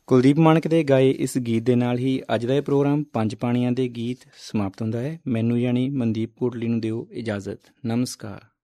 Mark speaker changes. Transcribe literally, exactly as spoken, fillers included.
Speaker 1: ਕੁਲਦੀਪ ਮਾਣਕ ਦੇ ਗਾਏ ਇਸ ਗੀਤ ਦੇ ਨਾਲ ਹੀ ਅੱਜ ਦਾ ਇਹ ਪ੍ਰੋਗਰਾਮ ਪੰਜ ਪਾਣੀਆਂ ਦੇ ਗੀਤ ਸਮਾਪਤ ਹੁੰਦਾ ਹੈ। ਮੈਨੂੰ ਯਾਨੀ ਮਨਦੀਪ ਕੋਟਲੀ ਨੂੰ ਦਿਓ ਇਜਾਜ਼ਤ। ਨਮਸਕਾਰ।